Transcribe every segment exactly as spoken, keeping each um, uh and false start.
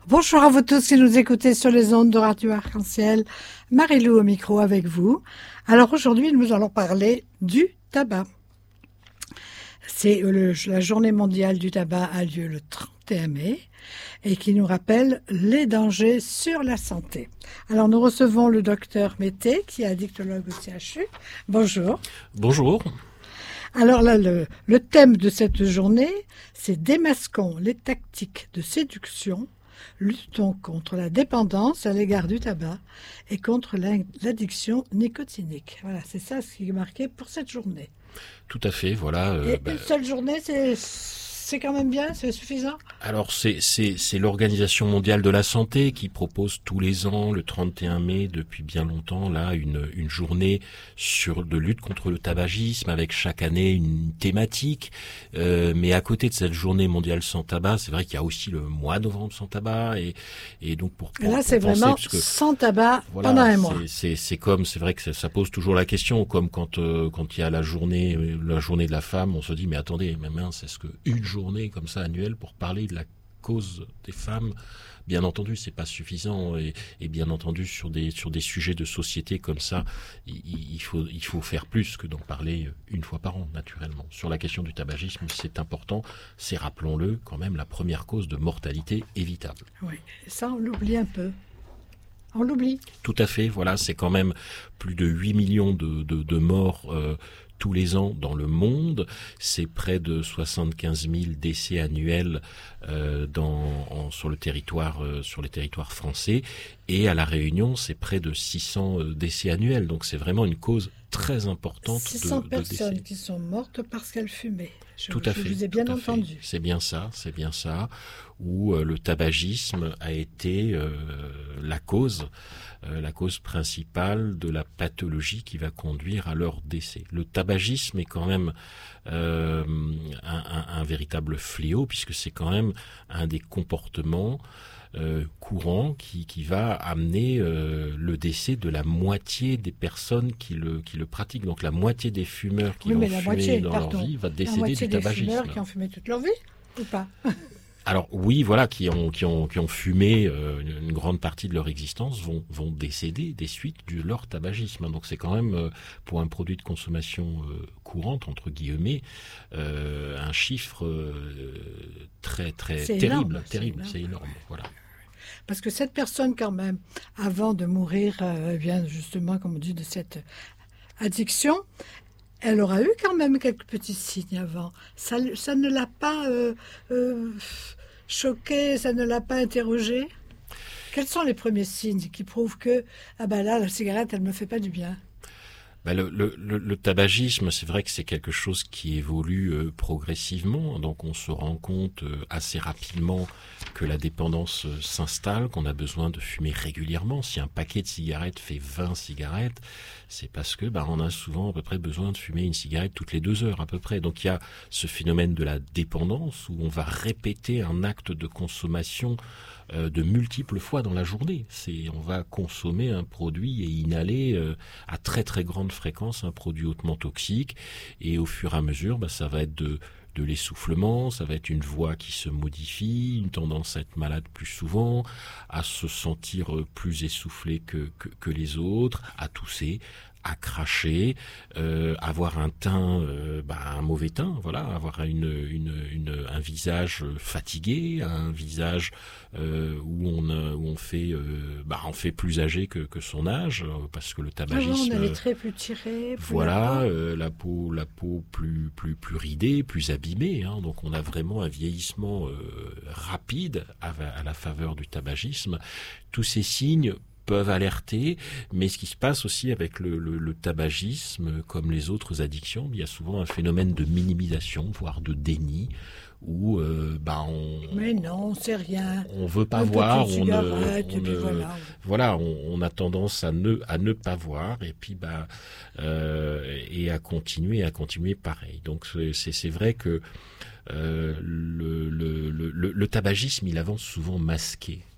Bonjour à vous tous qui nous écoutez sur les ondes de Radio Arc-en-Ciel. Marie-Lou au micro avec vous. Alors aujourd'hui, nous allons parler du tabac. C'est le, la journée mondiale du tabac a lieu le trente et un mai et qui nous rappelle les dangers sur la santé. Alors nous recevons le docteur Mété qui est addictologue au C H U. Bonjour. Bonjour. Alors là, le, le thème de cette journée, c'est démasquons les tactiques de séduction, luttons contre la dépendance à l'égard du tabac et contre l'addiction nicotinique. Voilà, c'est ça ce qui est marqué pour cette journée. Tout à fait, voilà. Euh, et bah, une seule journée, c'est... C'est quand même bien, c'est suffisant? Alors, c'est, c'est, c'est l'Organisation mondiale de la santé qui propose tous les ans, le trente et un mai, depuis bien longtemps, là, une, une journée sur de lutte contre le tabagisme, avec chaque année une thématique. Euh, mais à côté de cette journée mondiale sans tabac, c'est vrai qu'il y a aussi le mois de novembre sans tabac. Et, et donc, pour, pour et là, pour c'est penser, vraiment que, sans tabac voilà, pendant un mois. C'est, c'est, c'est comme, c'est vrai que ça, ça pose toujours la question, comme quand, euh, quand il y a la journée, la journée de la femme, on se dit, mais attendez, mais mince, est-ce que une journée journée comme ça annuelle pour parler de la cause des femmes, bien entendu c'est pas suffisant et, et bien entendu sur des sur des sujets de société comme ça il, il faut il faut faire plus que d'en parler une fois par an naturellement. Sur la question du tabagisme, c'est important, c'est, rappelons-le, quand même la première cause de mortalité évitable. Oui, ça on l'oublie un peu. On l'oublie. Tout à fait, voilà, c'est quand même plus de huit millions de de, de morts euh, tous les ans dans le monde, c'est près de soixante-quinze mille décès annuels euh, dans, en, sur le territoire, euh, sur les territoires français, et à La Réunion, c'est près de six cents euh, décès annuels. Donc c'est vraiment une cause très importante de, six cents de personnes décès. qui sont mortes parce qu'elles fumaient. Je, tout à je fait. vous ai bien entendu. Fait. C'est bien ça, c'est bien ça, où euh, le tabagisme a été euh, la cause. Euh, la cause principale de la pathologie qui va conduire à leur décès. Le tabagisme est quand même euh, un, un, un véritable fléau, puisque c'est quand même un des comportements euh, courants qui, qui va amener euh, le décès de la moitié des personnes qui le, qui le pratiquent. Donc la moitié des fumeurs qui oui, vont mais fumer la moitié, dans pardon, leur vie va décéder la moitié du des tabagisme. Fumeurs qui ont fumé toute leur vie, ou pas? Alors oui, voilà, qui ont qui ont qui ont fumé euh, une grande partie de leur existence vont vont décéder des suites de leur tabagisme. Donc c'est quand même euh, pour un produit de consommation euh, courante entre guillemets euh, un chiffre euh, très très c'est terrible, énorme, terrible, c'est c'est énorme. énorme, voilà. Parce que cette personne quand même, avant de mourir, euh, vient justement, comme on dit, de cette addiction. Elle aura eu quand même quelques petits signes avant. Ça, ça ne l'a pas euh, euh, choquée, ça ne l'a pas interrogée. Quels sont les premiers signes qui prouvent que ah ben là, la cigarette, elle me fait pas du bien? Ben le, le, le, le tabagisme, c'est vrai que c'est quelque chose qui évolue euh, progressivement. Donc on se rend compte euh, assez rapidement que la dépendance euh, s'installe, qu'on a besoin de fumer régulièrement. Si un paquet de cigarettes fait vingt cigarettes, c'est parce que ben, on a souvent à peu près besoin de fumer une cigarette toutes les deux heures à peu près. Donc il y a ce phénomène de la dépendance où on va répéter un acte de consommation euh, de multiples fois dans la journée. C'est, on va consommer un produit et inhaler euh, à très très grande fréquence un produit hautement toxique, et au fur et à mesure, ben, ça va être de de l'essoufflement, ça va être une voix qui se modifie, une tendance à être malade plus souvent, à se sentir plus essoufflé que, que, que les autres, à tousser, à cracher, euh, avoir un teint, euh, bah, un mauvais teint, voilà, avoir une, une, une, un visage fatigué, un visage euh, où on où on fait, euh, bah, on fait plus âgé que, que son âge, parce que le tabagisme. Ah, on a les traits plus tirés. Plus voilà, la peau, euh, la peau, la peau plus plus plus ridée, plus abîmée. Hein, donc on a vraiment un vieillissement euh, rapide à, à la faveur du tabagisme. Tous ces signes peuvent alerter, mais ce qui se passe aussi avec le, le, le tabagisme, comme les autres addictions, il y a souvent un phénomène de minimisation, voire de déni, où euh, bah on mais non, c'est rien. On veut pas un voir, on, ne, on ne voilà, voilà, on, on a tendance à ne à ne pas voir, et puis bah euh, et à continuer, à continuer pareil. Donc c'est c'est vrai que euh, le, le le le tabagisme, il avance souvent masqué.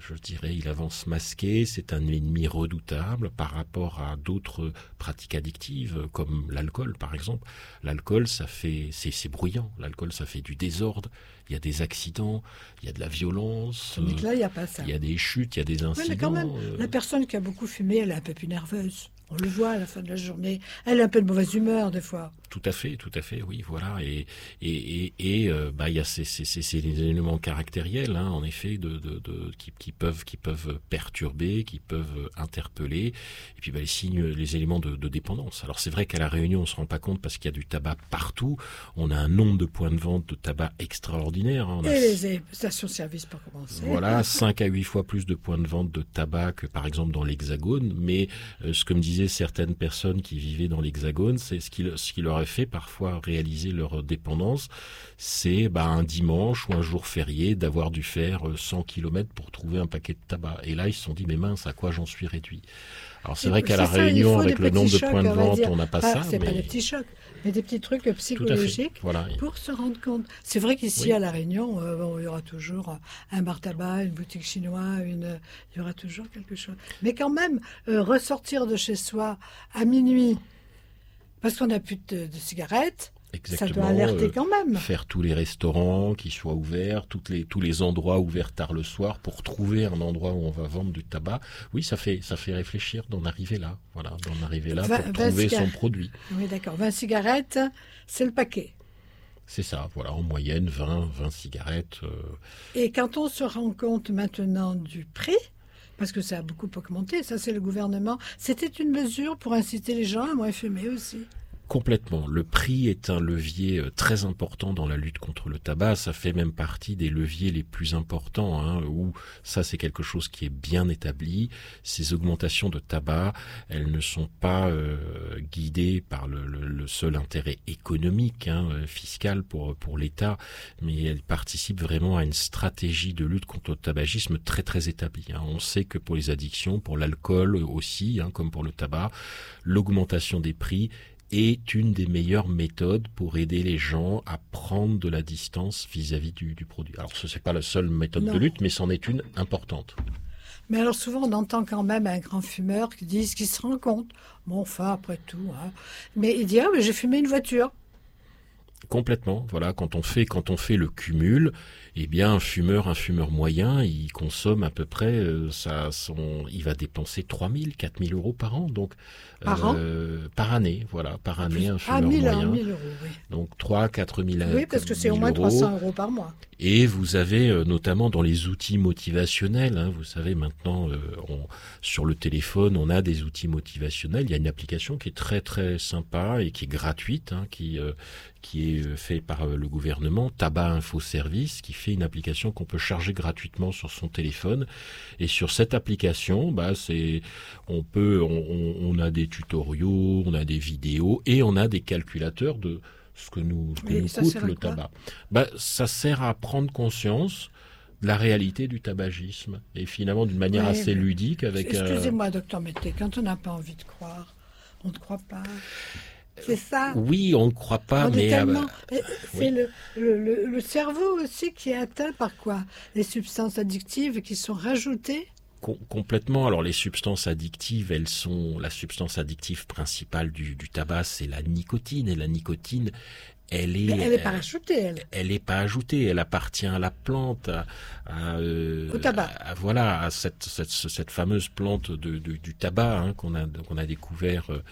je dirais, il avance masqué, c'est un ennemi redoutable par rapport à d'autres pratiques addictives, comme l'alcool par exemple. L'alcool, ça fait, c'est, c'est bruyant, l'alcool ça fait du désordre, il y a des accidents, il y a de la violence, Tandis que là, il n'y a pas ça. il y a des chutes, il y a des incidents. Oui, mais quand même, euh, la personne qui a beaucoup fumé, elle est un peu plus nerveuse. On le voit à la fin de la journée. Elle a un peu de mauvaise humeur, des fois. Tout à fait, tout à fait, oui, voilà. Et et et, et euh, bah il y a ces ces ces, ces éléments caractériels, hein, en effet, de de, de qui, qui peuvent qui peuvent perturber, qui peuvent interpeller. Et puis bah, les signes, les éléments de, de dépendance. Alors c'est vrai qu'à la Réunion, on se rend pas compte parce qu'il y a du tabac partout. On a un nombre de points de vente de tabac extraordinaire. Hein. On a Et les stations-service pour commencer. Voilà, cinq à huit fois plus de points de vente de tabac que par exemple dans l'Hexagone. Mais euh, ce que me disaient certaines personnes qui vivaient dans l'Hexagone, c'est ce qui, ce qui leur a fait parfois réaliser leur dépendance, c'est bah, un dimanche ou un jour férié d'avoir dû faire cent kilomètres pour trouver un paquet de tabac. Et là, ils se sont dit, mais mince, à quoi j'en suis réduit? Alors c'est vrai qu'à la C'est ça, Réunion, il faut avec des le nombre de petits points de chocs, on va vente, dire. on n'a pas Ah, ça. C'est mais... pas des petits chocs, mais des petits trucs Tout à fait. psychologiques Voilà. pour se rendre compte. C'est vrai qu'ici, Oui. à La Réunion, euh, bon, il y aura toujours un bar tabac, une boutique chinoise, une... il y aura toujours quelque chose. Mais quand même, euh, ressortir de chez soi à minuit, parce qu'on n'a plus de, de cigarettes, Exactement, ça doit alerter euh, quand même. Faire tous les restaurants qui soient ouverts, toutes les, tous les endroits ouverts tard le soir pour trouver un endroit où on va vendre du tabac. Oui, ça fait, ça fait réfléchir d'en arriver là. Voilà, d'en arriver là vingt, pour vingt trouver cigarettes. son produit. Oui, d'accord. vingt cigarettes, c'est le paquet. C'est ça, voilà, en moyenne vingt, vingt cigarettes. Euh... Et quand on se rend compte maintenant du prix, parce que ça a beaucoup augmenté, ça c'est le gouvernement, c'était une mesure pour inciter les gens à moins fumer aussi. Complètement. Le prix est un levier très important dans la lutte contre le tabac. Ça fait même partie des leviers les plus importants, hein, où ça c'est quelque chose qui est bien établi. Ces augmentations de tabac, elles ne sont pas euh, guidées par le, le, le seul intérêt économique, hein, fiscal pour pour l'État, mais elles participent vraiment à une stratégie de lutte contre le tabagisme très très établie. Hein. On sait que pour les addictions, pour l'alcool aussi, hein, comme pour le tabac, l'augmentation des prix est une des meilleures méthodes pour aider les gens à prendre de la distance vis-à-vis du, du produit. Alors ce n'est pas la seule méthode Non. de lutte, mais c'en est une importante. Mais alors souvent on entend quand même un grand fumeur qui dit qu'il se rend compte, bon enfin après tout, hein, mais il dit ah mais j'ai fumé une voiture. Complètement. Voilà, quand on fait quand on fait le cumul, eh bien un fumeur, un fumeur moyen, il consomme à peu près euh, ça, son, il va dépenser trois mille, quatre mille euros par an, donc Par euh, par année, voilà, par année un Ah, fumeur mille, moyen. mille euros, oui. Donc trois, quatre mille. Oui, parce que c'est au moins trois cents euros par mois. Et vous avez euh, notamment dans les outils motivationnels, hein, vous savez maintenant euh, on, sur le téléphone on a des outils motivationnels. Il y a une application qui est très très sympa et qui est gratuite, hein, qui euh, qui est fait par euh, le gouvernement, Tabac Info Service, qui fait une application qu'on peut charger gratuitement sur son téléphone. Et sur cette application, bah c'est on peut on, on a des tutoriaux, on a des vidéos et on a des calculateurs de ce que nous, ce que Et nous ça coûte sert à le quoi? tabac. Bah, ça sert à prendre conscience de la réalité du tabagisme et finalement d'une manière Ouais, assez mais- ludique avec. euh, Excusez-moi, docteur Mété, quand on n'a pas envie de croire, on ne croit pas. C'est ça. Oui, on ne croit pas, On est mais tellement- euh, euh, C'est le, le, le- le cerveau aussi qui est atteint par quoi? Les substances addictives qui sont rajoutées. com- complètement. Alors les substances addictives, elles sont la substance addictive principale du, du tabac, c'est la nicotine et la nicotine. Elle est, Mais elle n'est pas rajoutée, elle. elle n'est pas ajoutée, elle appartient à la plante, à, à, euh, Au tabac. à- voilà, à cette, cette, cette fameuse plante de, de- du tabac, hein, qu'on a qu'on a découvert euh,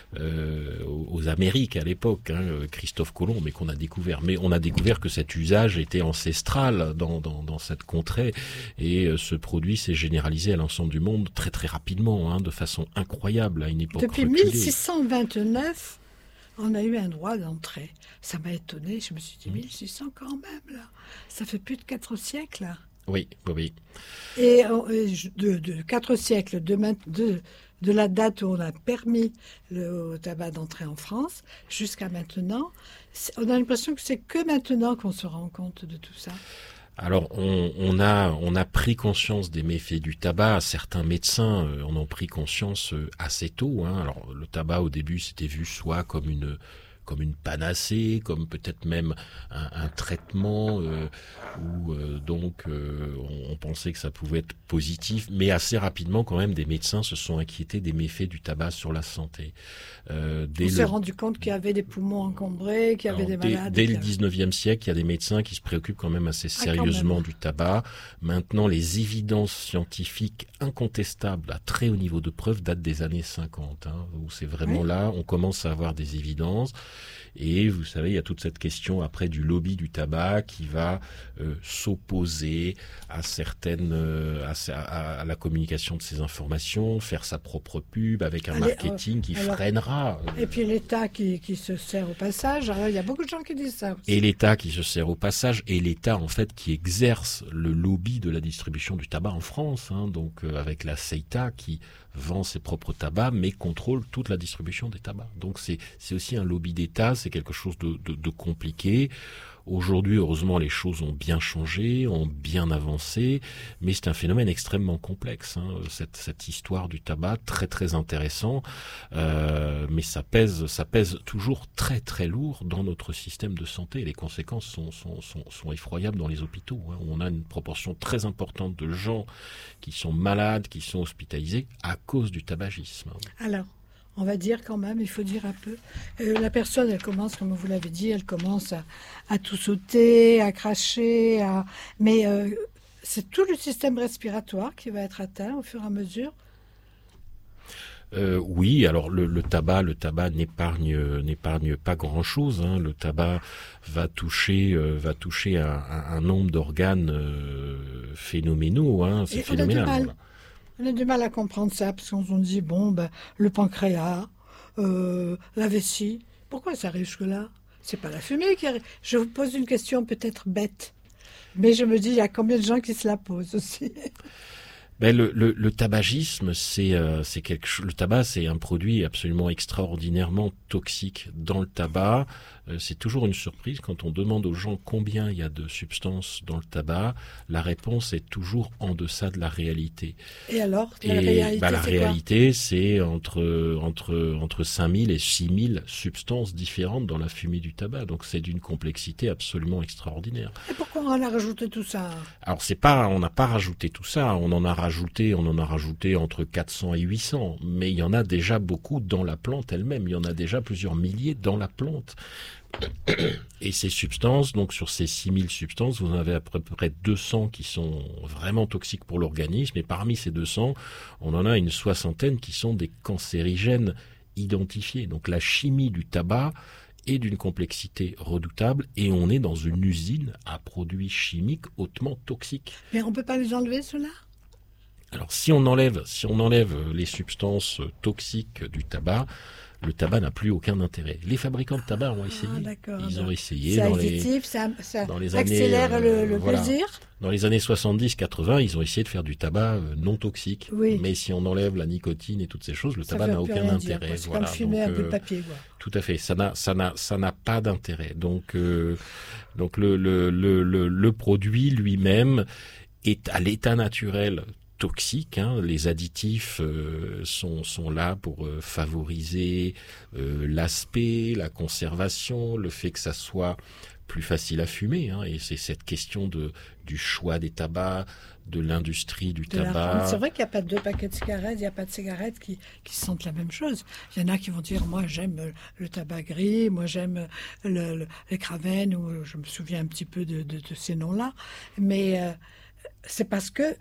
euh, aux aux Amériques à l'époque, hein, Christophe Colomb, mais qu'on a découvert. Mais on a découvert que cet usage était ancestral dans dans, dans cette contrée, et euh, ce produit s'est généralisé à l'ensemble du monde très très rapidement, hein, de façon incroyable à une époque Depuis reculée. mille six cent vingt-neuf, on a eu un droit d'entrée. Ça m'a étonné. Je me suis dit, mille six cents quand même, là. Ça fait plus de quatre siècles, là. Oui, oui, oui. Et euh, et je- de, de quatre siècles, de, main- de, de la date où on a permis le tabac d'entrer en France jusqu'à maintenant, c'est- on a l'impression que c'est que maintenant qu'on se rend compte de tout ça. Alors, on, on a on a pris conscience des méfaits du tabac. Certains médecins euh, en ont pris conscience euh, assez tôt, hein. Alors, le tabac au début, c'était vu soit comme une comme une panacée, comme peut-être même un, un traitement euh, ou euh, donc euh, on, on pensait que ça pouvait être positif, mais assez rapidement quand même des médecins se sont inquiétés des méfaits du tabac sur la santé. Euh, dès on le... s'est rendu compte qu'il y avait des poumons encombrés, qu'il y avait Alors, des malades. Dès, dès le avait... dix-neuvième siècle, il y a des médecins qui se préoccupent quand même assez sérieusement ah, du tabac. Maintenant, les évidences scientifiques incontestables à très haut niveau de preuve datent des années cinquante, hein, où c'est vraiment oui. là, on commence à avoir des évidences. Et vous savez, il y a toute cette question après du lobby du tabac qui va euh, s'opposer à certaines, euh, à, à, à la communication de ces informations, faire sa propre pub avec un Allez, marketing euh, qui alors, freinera. Et puis l'État qui, qui se sert au passage. Alors, il y a beaucoup de gens qui disent ça aussi. Et l'État qui se sert au passage, et l'État en fait qui exerce le lobby de la distribution du tabac en France, hein, donc euh, avec la CEITA qui vend ses propres tabacs, mais contrôle toute la distribution des tabacs. Donc c'est, c'est aussi un lobby d'État, c'est quelque chose de, de, de compliqué. Aujourd'hui, heureusement, les choses ont bien changé, ont bien avancé, mais c'est un phénomène extrêmement complexe, hein, cette, cette histoire du tabac, très très intéressant, euh, mais ça pèse, ça pèse toujours très très lourd dans notre système de santé. Les conséquences sont, sont, sont, sont effroyables dans les hôpitaux, hein. On a une proportion très importante de gens qui sont malades, qui sont hospitalisés à cause du tabagisme. Alors on va dire quand même, il faut dire un peu. Euh, la personne, elle commence, comme vous l'avez dit, elle commence à, à tout sauter, à cracher, à... mais euh, c'est tout le système respiratoire qui va être atteint au fur et à mesure. Euh, oui, alors le, le tabac, le tabac n'épargne, n'épargne pas grand-chose, hein. Le tabac va toucher, euh, va toucher un, un, un nombre d'organes euh, phénoménaux, hein. C'est et phénoménal. On a du mal à comprendre ça, parce qu'on se dit, bon, ben, le pancréas, euh, la vessie, pourquoi ça arrive jusque-là? C'est pas la fumée qui arrive. Je vous pose une question peut-être bête, mais je me dis, il y a combien de gens qui se la posent aussi? Ben le, le, le tabagisme, c'est, euh, c'est quelque chose. Le tabac, c'est un produit absolument extraordinairement toxique. Dans le tabac, euh, c'est toujours une surprise quand on demande aux gens combien il y a de substances dans le tabac. La réponse est toujours en deçà de la réalité. Et alors, la Et, réalité, bah, la c'est réalité, quoi c'est entre entre entre cinq mille et six mille substances différentes dans la fumée du tabac. Donc c'est d'une complexité absolument extraordinaire. Et pourquoi on a rajouté tout ça? Alors c'est pas, on n'a pas rajouté tout ça. On en a rajouté, on en a rajouté entre quatre cents et huit cents. Mais il y en a déjà beaucoup dans la plante elle-même. Il y en a déjà plusieurs milliers dans la plante. Et ces substances, donc sur ces six mille substances, vous en avez à peu près deux cents qui sont vraiment toxiques pour l'organisme. Et parmi ces deux cents, on en a une soixantaine qui sont des cancérigènes identifiés. Donc la chimie du tabac est d'une complexité redoutable et on est dans une usine à produits chimiques hautement toxiques. Mais on ne peut pas les enlever, ceux-là ? Alors si on enlève, si on enlève les substances toxiques du tabac, le tabac n'a plus aucun intérêt. Les fabricants de tabac ont essayé. Ah, Ils ont essayé. C'est dans additif, les, ça, ça dans les accélère années, euh, le, le voilà. plaisir. Dans les années soixante-dix quatre-vingts, ils ont essayé de faire du tabac non toxique. Oui. Mais si on enlève la nicotine et toutes ces choses, le ça tabac n'a aucun intérêt. Dire, c'est voilà. comme fumer Donc, un peu de papier. Quoi. Tout à fait. Ça n'a, ça n'a, ça n'a pas d'intérêt. Donc, euh, donc le, le, le, le, le produit lui-même est à l'état naturel toxiques, hein. Les additifs euh, sont, sont là pour euh, favoriser euh, l'aspect, la conservation, le fait que ça soit plus facile à fumer, hein. Et c'est cette question de, du choix des tabacs, de l'industrie du de tabac. C'est vrai qu'il n'y a pas deux paquets de cigarettes, il n'y a pas de cigarettes qui, qui sentent la même chose. Il y en a qui vont dire, moi j'aime le tabac gris, moi j'aime le, le, les Craven, ou je me souviens un petit peu de, de, de ces noms-là, mais... Euh, c'est parce que